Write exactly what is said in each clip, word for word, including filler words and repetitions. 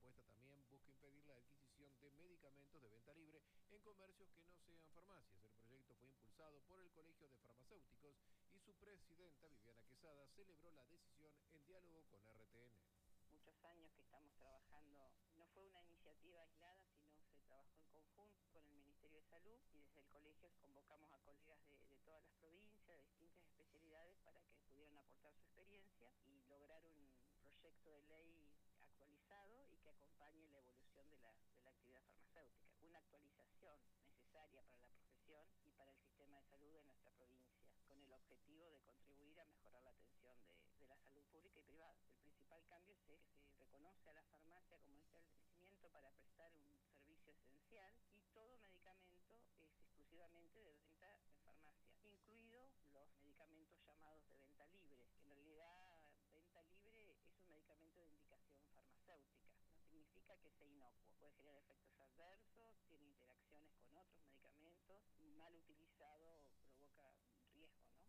propuesta también busca impedir la adquisición de medicamentos de venta libre en comercios que no sean farmacias. El proyecto fue impulsado por el Colegio de Farmacéuticos y su presidenta, Viviana Quesada, celebró la decisión en diálogo con R T N. Muchos años que estamos trabajando, no fue una iniciativa aislada, sino se trabajó en conjunto con el Ministerio de Salud y desde el colegio convocamos a colegas de, de todas las provincias, de distintas especialidades, para que pudieran aportar su experiencia y lograr un proyecto de ley actualizado y que acompañe la evolución de la, de la actividad farmacéutica. Una actualización necesaria para la profesión y para el sistema de salud de nuestra provincia, con el objetivo de contribuir a mejorar la atención de, de la salud pública y privada. El principal cambio es que se reconoce a la farmacia como un establecimiento para prestar un servicio esencial y todo medicamento es exclusivamente de venta en farmacia, incluidos los medicamentos llamados de venta libre. En realidad, venta libre es un medicamento de indicación farmacéutica, no significa que sea inocuo, puede generar efectos adversos, tiene interacciones con otros medicamentos, mal utilizado provoca riesgo, ¿no?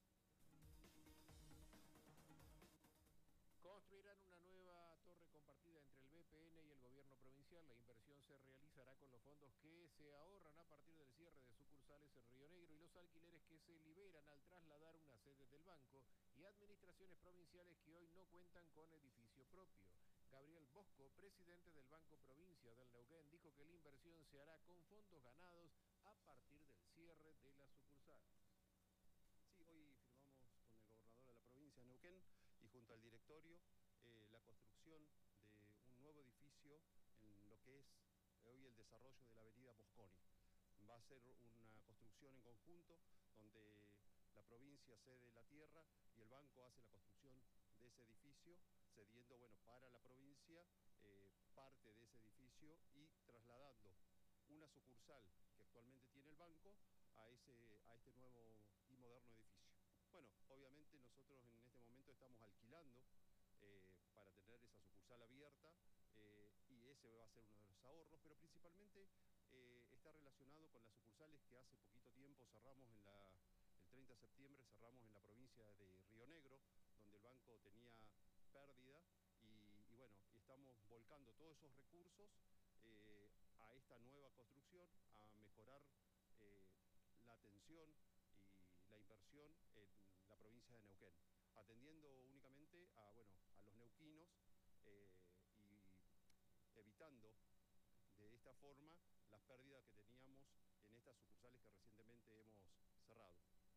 Construirán una nueva torre compartida entre el B P N y el gobierno provincial. La inversión se realizará con los fondos que se ahorran a partir del cierre de sucursales en Río Negro y los alquileres que se liberan al trasladar una sede del banco y administraciones provinciales que hoy no cuentan con edificio propio. Gabriel Bosco, presidente del Banco Provincia del Neuquén, dijo que la inversión se hará con fondos ganados a partir del cierre de las sucursales. Sí, hoy firmamos con el gobernador de la provincia de Neuquén y junto al directorio eh, la construcción de un nuevo edificio en lo que es hoy el desarrollo de la avenida Mosconi. Va a ser una construcción en conjunto donde la provincia cede la tierra y el banco hace la construcción de ese edificio, cediendo, bueno, para la provincia eh, parte de ese edificio y trasladando una sucursal que actualmente tiene el banco a, ese, a este nuevo y moderno edificio. Bueno, obviamente nosotros en este momento estamos alquilando eh, para tener esa sucursal abierta eh, y ese va a ser uno de los ahorros, pero principalmente eh, está relacionado con las sucursales que hace poquito tiempo cerramos en la, el treinta de septiembre, cerramos en la provincia de Río Negro, donde el banco tenía pérdida y, y bueno, estamos volcando todos esos recursos eh, a esta nueva construcción, a mejorar eh, la atención y la inversión en la provincia de Neuquén, atendiendo únicamente a, bueno, a los neuquinos eh, y evitando de esta forma las pérdidas que teníamos en estas sucursales que recientemente hemos cerrado.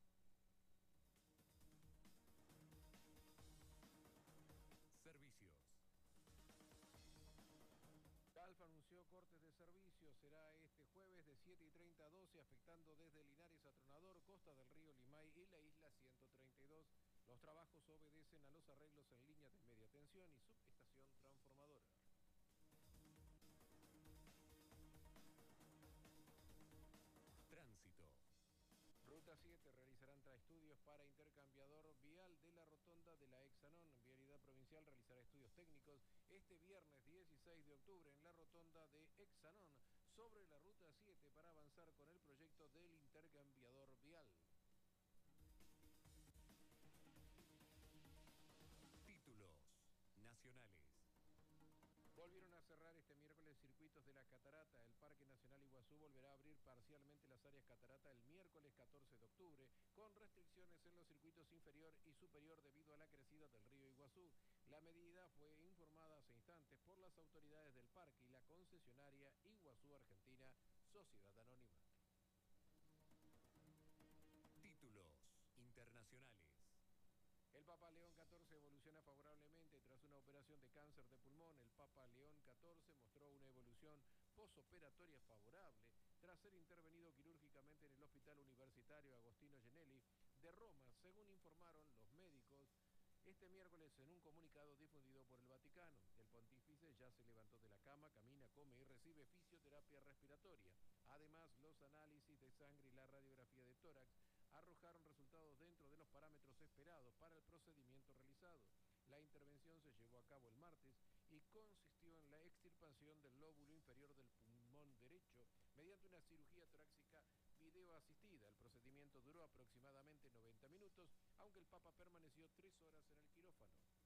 Servicios. Calfa anunció cortes de servicios, será este jueves de siete y treinta a doce, afectando desde Linares a Tronador, Costa del Río Limay y la isla ciento treinta y dos. Los trabajos obedecen a los arreglos en líneas de media tensión y subestación transformadora. Tránsito. Ruta siete realizarán estudios para intercambiador vial de la rotonda de la Exanón. Vialidad Provincial realizará estudios técnicos este viernes dieciséis de octubre en la rotonda de Exanón sobre la Ruta siete para avanzar con el proyecto del intercambiador vial. Títulos nacionales. Volvieron a cerrar este miércoles circuitos de la Catarata. El Parque Nacional Iguazú volverá a abrir parcialmente las áreas Catarata el miércoles catorce de octubre, con restricciones en los circuitos inferior y superior debido a la crecida del río Iguazú. La medida fue informada hace instantes por las autoridades del parque y la concesionaria Iguazú Argentina, Sociedad Anónima. Títulos internacionales. El Papa León catorce evoluciona favorablemente tras una operación de cáncer de pulmón. El Papa León catorce mostró una evolución posoperatoria favorable tras ser intervenido quirúrgicamente en el Hospital Universitario Agostino Gemelli de Roma, según informaron los médicos este miércoles en un comunicado difundido por el Vaticano. El pontífice ya se levantó de la cama, camina, come y recibe fisioterapia respiratoria. Además, los análisis de sangre y la radiografía de tórax arrojaron resultados dentro de los parámetros esperados para el procedimiento realizado. La intervención se llevó a cabo el martes y consistió en la extirpación del lóbulo inferior del pulmón derecho mediante una cirugía torácica videoasistida. El procedimiento duró aproximadamente noventa minutos, aunque el Papa permaneció tres horas en el quirófano.